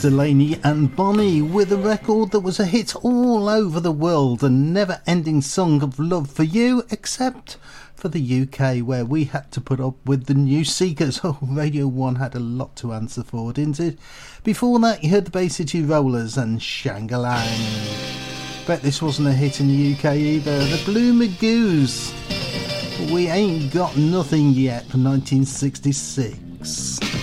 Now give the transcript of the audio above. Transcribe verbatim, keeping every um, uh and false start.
Delaney and Bonnie with a record that was a hit all over the world, a never-ending song of love for you, except for the U K, where we had to put up with the New Seekers. Oh, Radio one had a lot to answer for, didn't it? Before that, you heard the Bay City Rollers and Shangalang. Bet this wasn't a hit in the U K either. The Blue Magoos. We Ain't Got Nothing Yet from nineteen sixty-six.